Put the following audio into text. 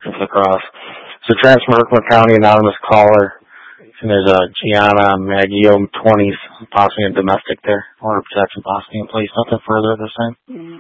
across. So transfer Herkimer County anonymous caller, and there's a Gianna Maggio 20s, possibly a domestic there, order of protection possibly in place. Nothing further this time.